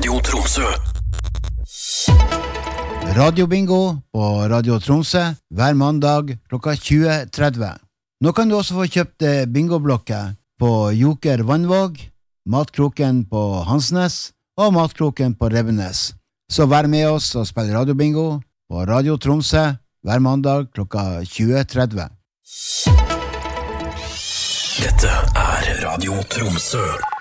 Radio Tromsø. Radio Bingo på Radio Tromsø hver mandag klokka 20:30. Nå kan du også få kjøpt bingoblokker på Joker Vannvåg, Matkroken på Hansnes og Matkroken på Revenes. Så vær med oss og spill Radio Bingo på Radio Tromsø hver mandag klokka 20:30. Dette er Radio Tromsø.